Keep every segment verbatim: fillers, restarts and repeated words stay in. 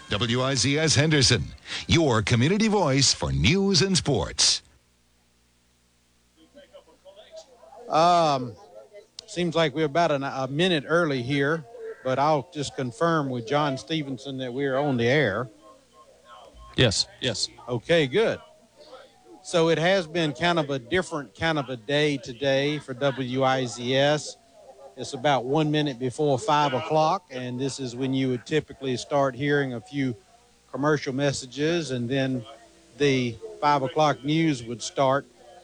W I Z S Henderson, your community voice for news and sports. Um, seems like we're about an, a minute early here, but I'll just confirm with John Stevenson that we're on the air. Yes, yes. Okay, good. So it has been kind of a different kind of a day today for W I Z S. It's about one minute before five o'clock, and this is when you would typically start hearing a few commercial messages, and then the five o'clock news would start.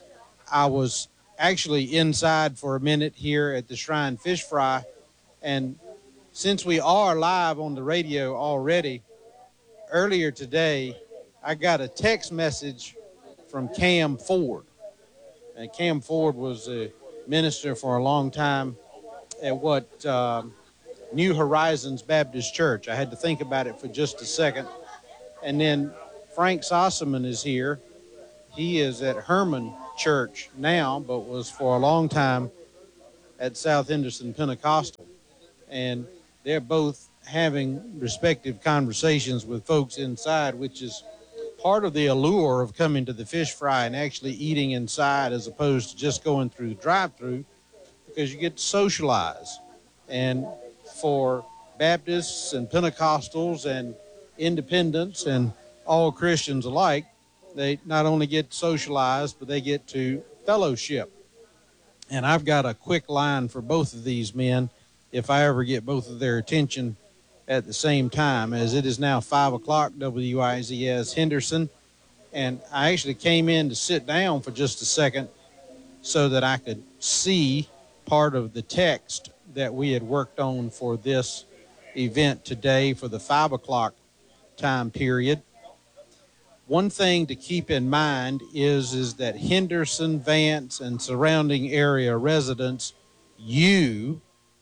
I was actually inside for a minute here at the Shrine Fish Fry, and since we are live on the radio already, earlier today, I got a text message from Cam Ford. And Cam Ford was a minister for a long time at what um, New Horizons Baptist Church. I had to think about it for just a second. And then Frank Sossaman is here. He is at Herman Church now, but was for a long time at South Henderson Pentecostal. And they're both having respective conversations with folks inside, which is part of the allure of coming to the fish fry and actually eating inside as opposed to just going through the drive-through, because you get to socialize. And for Baptists and Pentecostals and independents and all Christians alike, they not only get socialized, but they get to fellowship. And I've got a quick line for both of these men if I ever get both of their attention at the same time, as it is now five o'clock, W I Z S Henderson. And I actually came in to sit down for just a second so that I could see part of the text that we had worked on for this event today for the five o'clock time period. One thing to keep in mind is, is that Henderson, Vance, and surrounding area residents, you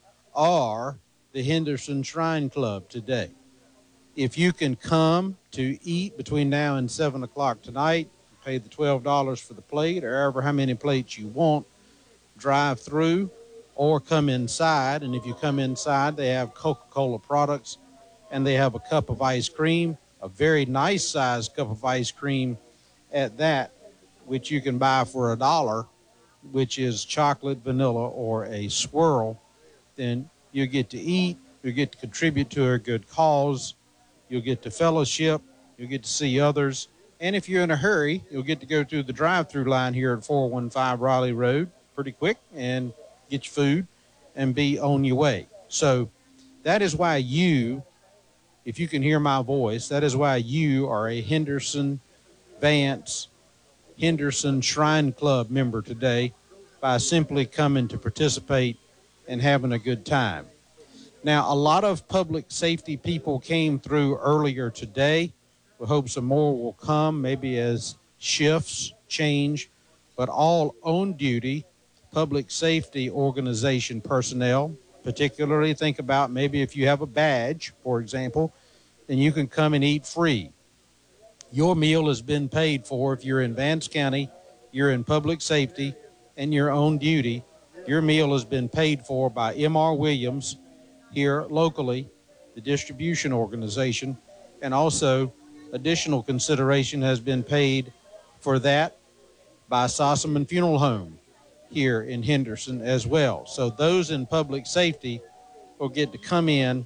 are the Henderson Shrine Club today. If you can come to eat between now and seven o'clock tonight, pay the twelve dollars for the plate or however how many plates you want, drive through or come inside. And if you come inside, they have Coca-Cola products and they have a cup of ice cream, a very nice sized cup of ice cream at that, which you can buy for a dollar, which is chocolate, vanilla, or a swirl. Then you get to eat, you get to contribute to a good cause, you'll get to fellowship, you'll get to see others, and if you're in a hurry, you'll get to go through the drive-through line here at four one five Raleigh Road pretty quick and get your food and be on your way. So that is why you, if you can hear my voice, that is why you are a Henderson, Vance, Henderson Shrine Club member today, by simply coming to participate and having a good time. Now, a lot of public safety people came through earlier today. We hope some more will come, maybe as shifts change, but all on duty public safety organization personnel, particularly think about maybe if you have a badge, for example, then you can come and eat free. Your meal has been paid for. If you're in Vance County, you're in public safety, and you're on duty, your meal has been paid for by M R Williams here locally, the distribution organization, and also additional consideration has been paid for that by Sossaman Funeral Home here in Henderson as well. So those in public safety will get to come in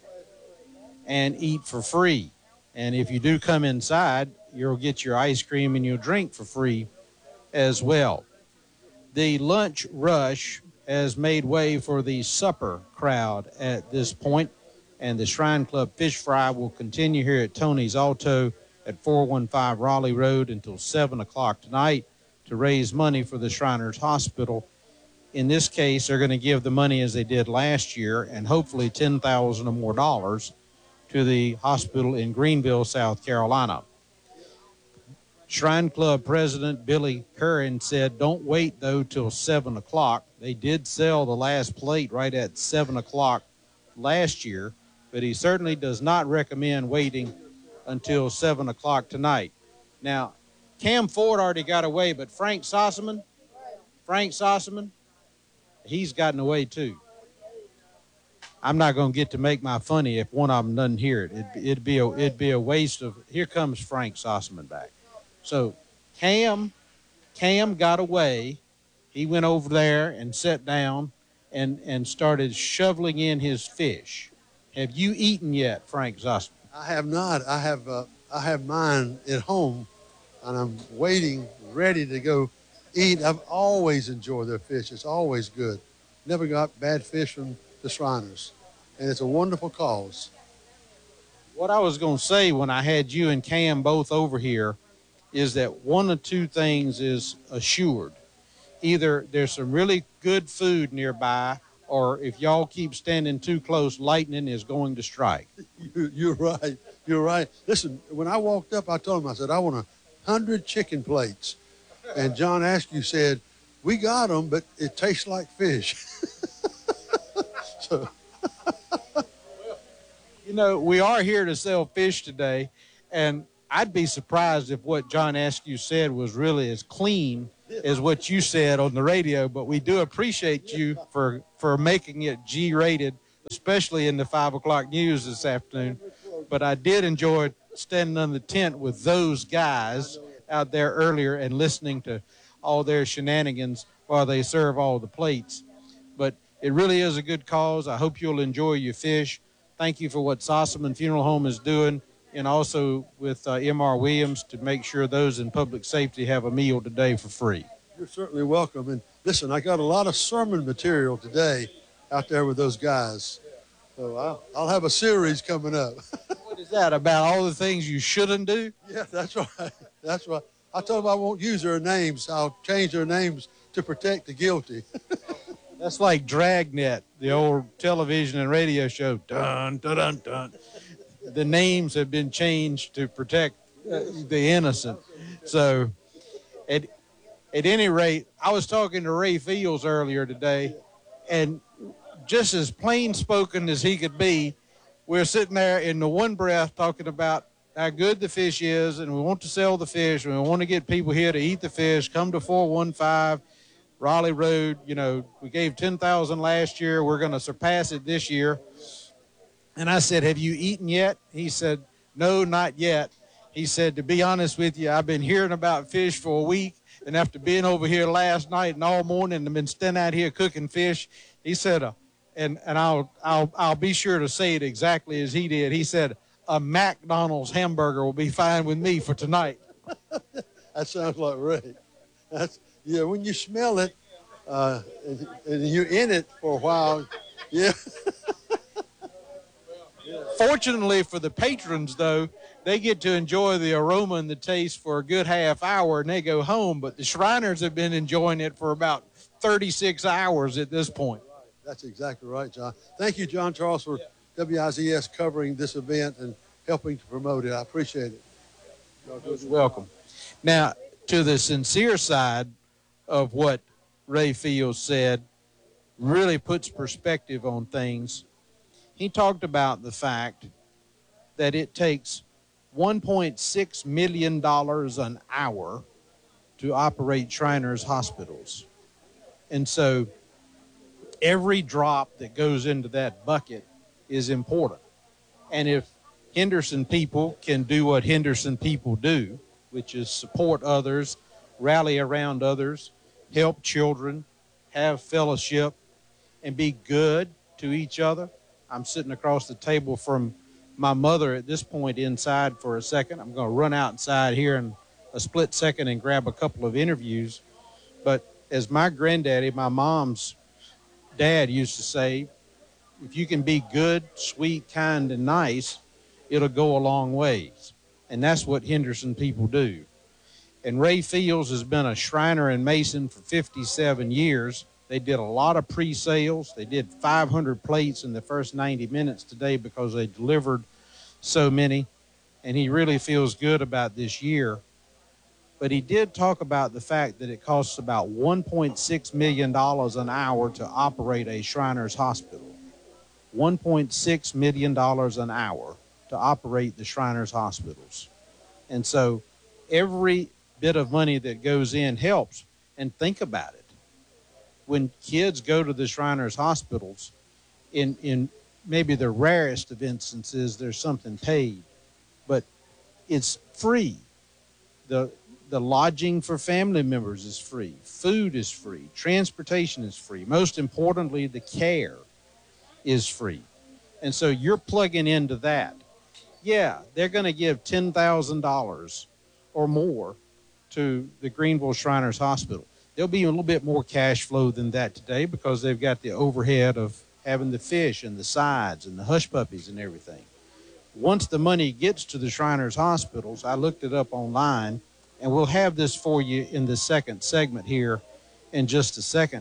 and eat for free. And if you do come inside, you'll get your ice cream and your drink for free as well. The lunch rush has made way for the supper crowd at this point, and the Shrine Club Fish Fry will continue here at Tony's Auto at four one five Raleigh Road until seven o'clock tonight to raise money for the Shriners Hospital. In this case, they're going to give the money as they did last year, and hopefully ten thousand dollars or more dollars to the hospital in Greenville, South Carolina. Shrine Club President Billy Curran said, don't wait, though, till seven o'clock. They did sell the last plate right at seven o'clock last year, but he certainly does not recommend waiting until seven o'clock tonight. Now, Cam Ford already got away, but Frank Sossaman, Frank Sossaman, he's gotten away too. I'm not going to get to make my funny if one of them doesn't hear it. It'd, it'd be a it'd be a waste of. Here comes Frank Sossaman back. So, Cam Cam got away. He went over there and sat down and and started shoveling in his fish. Have you eaten yet, Frank Sossaman? I have not. I have uh, I have mine at home, and I'm waiting, ready to go eat. I've always enjoyed their fish. It's always good. Never got bad fish from the Shriners, and it's a wonderful cause. What I was going to say when I had you and Cam both over here is that one of two things is assured. Either there's some really good food nearby, or if y'all keep standing too close, lightning is going to strike. You, you're right. You're right. Listen, when I walked up, I told him, I said, I want a hundred chicken plates. And John Askew said, we got them, but it tastes like fish. So. You know, we are here to sell fish today, and I'd be surprised if what John Askew said was really as clean as what you said on the radio, but we do appreciate you for, for making it G-rated, especially in the five o'clock news this afternoon. But I did enjoy standing on the tent with those guys out there earlier and listening to all their shenanigans while they serve all the plates. But it really is a good cause. I hope you'll enjoy your fish. Thank you for what Sossaman Funeral Home is doing, and also with uh, M R Williams to make sure those in public safety have a meal today for free. You're certainly welcome. And listen, I got a lot of sermon material today out there with those guys. So I'll, I'll have a series coming up. What is that, about all the things you shouldn't do? Yeah, that's right. That's right. I told them I won't use their names. I'll change their names to protect the guilty. That's like Dragnet, the old television and radio show. Dun, dun, dun, dun. The names have been changed to protect uh, the innocent. So at, at any rate, I was talking to Ray Fields earlier today, and just as plain spoken as he could be, we're sitting there in the one breath talking about how good the fish is, and we want to sell the fish, and we want to get people here to eat the fish. Come to four one five Raleigh Road. You know, we gave ten thousand last year. We're going to surpass it this year. And I said, have you eaten yet? He said, no, not yet. He said, to be honest with you, I've been hearing about fish for a week, and after being over here last night and all morning and been standing out here cooking fish, he said, uh, and, and I'll, I'll, I'll be sure to say it exactly as he did. He said, a McDonald's hamburger will be fine with me for tonight. That sounds like Ray. That's, yeah, when you smell it uh, and, and you're in it for a while, yeah. Fortunately for the patrons, though, they get to enjoy the aroma and the taste for a good half hour, and they go home. But the Shriners have been enjoying it for about thirty-six hours at this point. That's exactly right, John. Thank you, John Charles, for W I Z S covering this event and helping to promote it. I appreciate it. You're welcome. Now, to the sincere side of what Ray Fields said, really puts perspective on things. He talked about the fact that it takes one point six million dollars an hour to operate Shriners hospitals. And so every drop that goes into that bucket is important. And if Henderson people can do what Henderson people do, which is support others, rally around others, help children, have fellowship, and be good to each other. I'm sitting across the table from my mother at this point inside for a second. I'm going to run outside here in a split second and grab a couple of interviews. But as my granddaddy, my mom's dad used to say, if you can be good, sweet, kind, and nice, it'll go a long ways. And that's what Henderson people do. And Ray Fields has been a Shriner and Mason for fifty-seven years. They did a lot of pre-sales. They did five hundred plates in the first ninety minutes today because they delivered so many. And he really feels good about this year. But he did talk about the fact that it costs about one point six million dollars an hour to operate a Shriners hospital. one point six million dollars an hour to operate the Shriners hospitals. And so every bit of money that goes in helps. And think about it. When kids go to the Shriners hospitals, in, in maybe the rarest of instances, there's something paid, but it's free. The, the lodging for family members is free. Food is free. Transportation is free. Most importantly, the care is free. And so you're plugging into that. Yeah, they're going to give ten thousand dollars or more to the Greenville Shriners Hospital. There'll be a little bit more cash flow than that today because they've got the overhead of having the fish and the sides and the hush puppies and everything. Once the money gets to the Shriners Hospitals, I looked it up online, and we'll have this for you in the second segment here in just a second.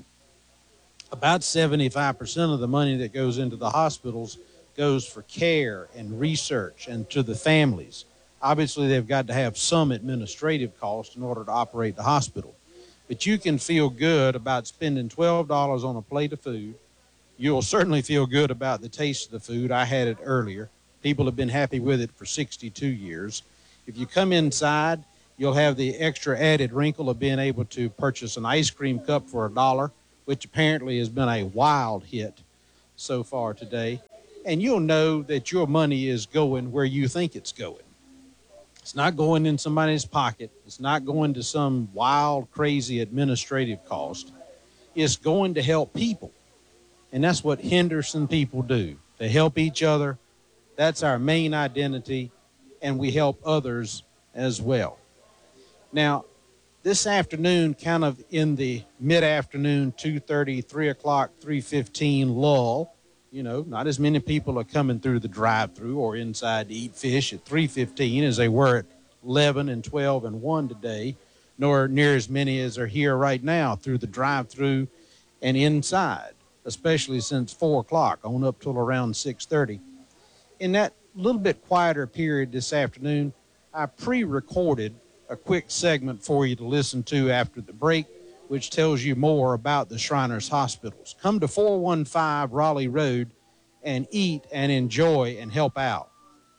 About seventy-five percent of the money that goes into the hospitals goes for care and research and to the families. Obviously, they've got to have some administrative cost in order to operate the hospital. But you can feel good about spending twelve dollars on a plate of food. You'll certainly feel good about the taste of the food. I had it earlier. People have been happy with it for sixty-two years. If you come inside, you'll have the extra added wrinkle of being able to purchase an ice cream cup for a dollar, which apparently has been a wild hit so far today. And you'll know that your money is going where you think it's going. It's not going in somebody's pocket. It's not going to some wild, crazy administrative cost. It's going to help people. And that's what Henderson people do. They help each other. That's our main identity. And we help others as well. Now, this afternoon, kind of in the mid-afternoon, two thirty, three o'clock, three fifteen lull, you know, not as many people are coming through the drive-through or inside to eat fish at three fifteen as they were at eleven and twelve and one today, nor near as many as are here right now through the drive-through and inside, especially since four o'clock on up till around six thirty. In that little bit quieter period this afternoon, I pre-recorded a quick segment for you to listen to after the break, which tells you more about the Shriners Hospitals. Come to four one five Raleigh Road and eat and enjoy and help out.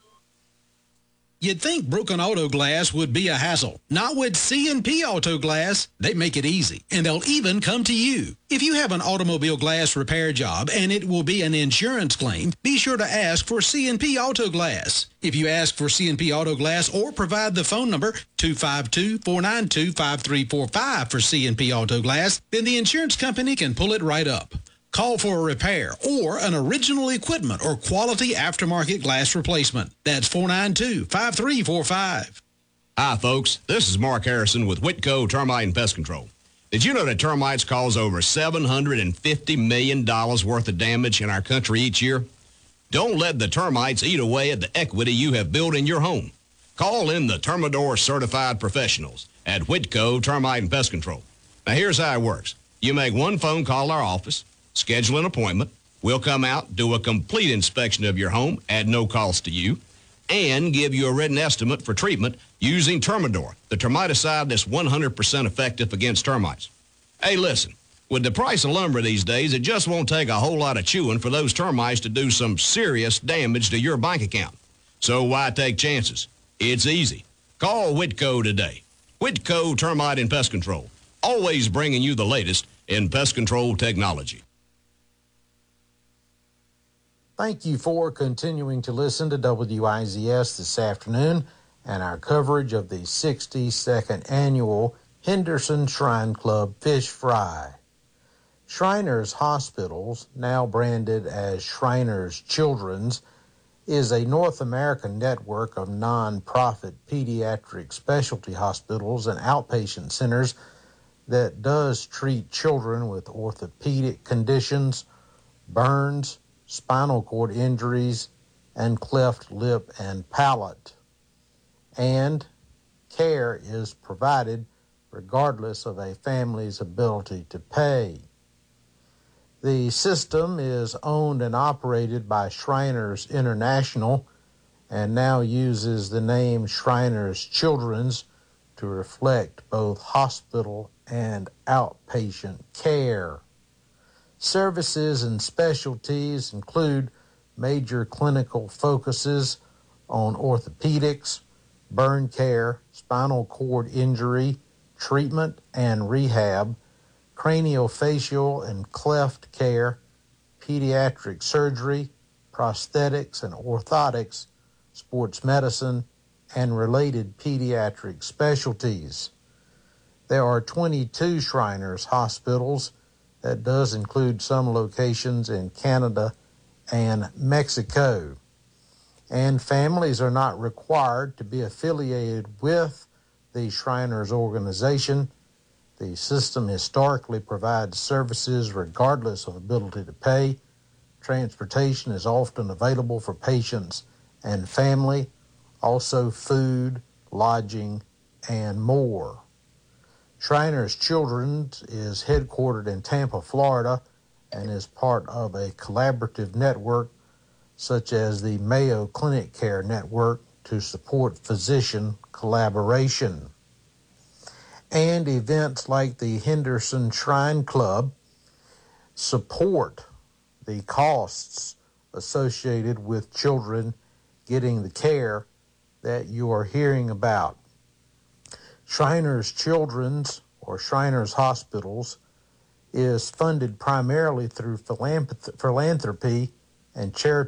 You'd think broken auto glass would be a hassle. Not with C and P Auto Glass. They make it easy, and they'll even come to you. If you have an automobile glass repair job and it will be an insurance claim, be sure to ask for C and P Auto Glass. If you ask for C and P Auto Glass or provide the phone number two five two, four nine two, five three four five for C and P Auto Glass, then the insurance company can pull it right up. Call for a repair or an original equipment or quality aftermarket glass replacement. That's four nine two, five three four five. Hi, folks. This is Mark Harrison with Whitco Termite and Pest Control. Did you know that termites cause over seven hundred fifty million dollars worth of damage in our country each year? Don't let the termites eat away at the equity you have built in your home. Call in the Termador certified professionals at Whitco Termite and Pest Control. Now, here's how it works. You make one phone call to our office, schedule an appointment. We'll come out, do a complete inspection of your home at no cost to you, and give you a written estimate for treatment using Termador, the termiticide that's one hundred percent effective against termites. Hey, listen, with the price of lumber these days, it just won't take a whole lot of chewing for those termites to do some serious damage to your bank account. So why take chances? It's easy. Call Whitco today. Whitco Termite and Pest Control, always bringing you the latest in pest control technology. Thank you for continuing to listen to W I Z S this afternoon and our coverage of the sixty-second Annual Henderson Shrine Club Fish Fry. Shriners Hospitals, now branded as Shriners Children's, is a North American network of non-profit pediatric specialty hospitals and outpatient centers that does treat children with orthopedic conditions, burns, spinal cord injuries, and cleft lip and palate. And care is provided regardless of a family's ability to pay. The system is owned and operated by Shriners International and now uses the name Shriners Children's to reflect both hospital and outpatient care. Services and specialties include major clinical focuses on orthopedics, burn care, spinal cord injury, treatment and rehab, craniofacial and cleft care, pediatric surgery, prosthetics and orthotics, sports medicine, and related pediatric specialties. There are twenty-two Shriners hospitals. That does include some locations in Canada and Mexico. And families are not required to be affiliated with the Shriners organization. The system historically provides services regardless of ability to pay. Transportation is often available for patients and family, also food, lodging, and more. Shriners Children's is headquartered in Tampa, Florida, and is part of a collaborative network such as the Mayo Clinic Care Network to support physician collaboration. And events like the Henderson Shrine Club support the costs associated with children getting the care that you are hearing about. Shriners Children's or Shriners Hospitals is funded primarily through philanthropy and charitable